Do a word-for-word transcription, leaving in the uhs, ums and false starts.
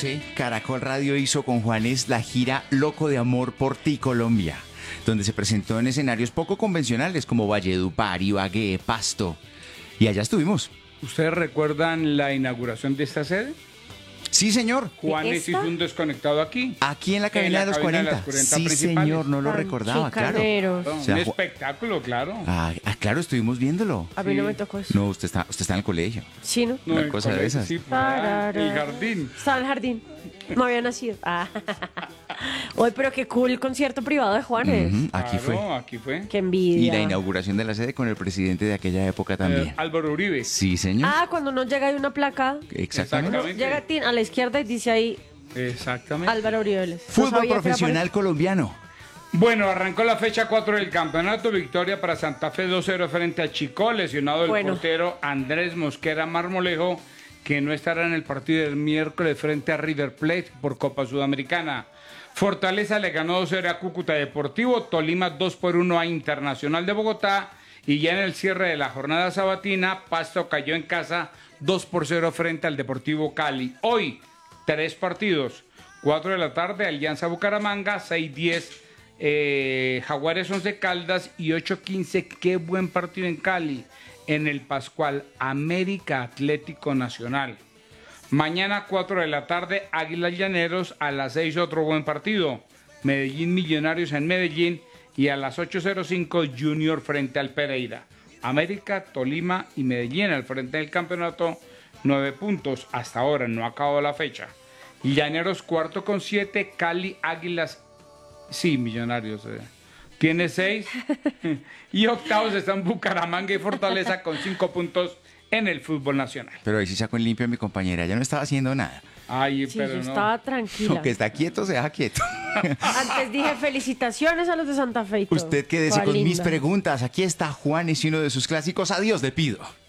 doce, Caracol Radio hizo con Juanes la gira Loco de Amor por Ti Colombia, donde se presentó en escenarios poco convencionales como Valledupar, Ibagué, Pasto. Y allá estuvimos. ¿Ustedes recuerdan la inauguración de esta sede? Sí, señor. Juanes hizo un desconectado aquí. Aquí en la cabina, En la de, los cabina de cuarenta. las cuarenta Sí, principales. señor, no lo Tan recordaba, claro. chicaneros. No, O sea, un Ju- espectáculo, claro. Ah, ah, claro, estuvimos viéndolo. A mí no Sí. me tocó eso. No, usted está, usted está en el colegio. Sí, ¿no? No, una el cosa de colegio, esas. sí, por allá, el jardín. Estaba en el jardín. No había nacido. Ah. Oye, pero qué cool concierto privado de Juanes. Ujú, aquí Claro, fue. aquí fue. Qué envidia. Y la inauguración de la sede con el presidente de aquella época también. Eh, Álvaro Uribe. Sí, señor. Ah, cuando uno llega hay una placa. Exactamente. Exactamente. Llega tin- a la izquierda y dice ahí Exactamente. Álvaro Uribe. Fútbol profesional colombiano. Bueno, arrancó la fecha cuatro del campeonato. Victoria para Santa Fe dos cero frente a Chico. Lesionado el Bueno. portero Andrés Mosquera Marmolejo, que no estará en el partido del miércoles frente a River Plate por Copa Sudamericana. Fortaleza le ganó dos cero a Cúcuta Deportivo. Tolima dos por uno a Internacional de Bogotá. Y ya en el cierre de la jornada sabatina, Pasto cayó en casa dos por cero frente al Deportivo Cali. Hoy, tres partidos. cuatro de la tarde, Alianza Bucaramanga, seis diez, eh, Jaguares Once Caldas y ocho quince, qué buen partido en Cali, en el Pascual, América Atlético Nacional. Mañana, cuatro de la tarde, Águilas Llaneros, a las seis otro buen partido, Medellín Millonarios en Medellín y a las ocho cero cinco Junior frente al Pereira. América, Tolima y Medellín al frente del campeonato, nueve puntos, hasta ahora no ha acabado la fecha. Llaneros cuarto con siete, Cali, Águilas, sí, Millonarios, eh, tiene seis. Y octavos están Bucaramanga y Fortaleza con cinco puntos en el fútbol nacional. Pero ahí sí sacó en limpio a mi compañera. Ya no estaba haciendo nada. Ay, Sí, pero yo no. estaba tranquila. Aunque está quieto, se deja quieto. Antes dije felicitaciones a los de Santa Fe y todo. Usted quédese Toda con mis linda. preguntas. Aquí está Juanes y uno de sus clásicos. Adiós, le pido.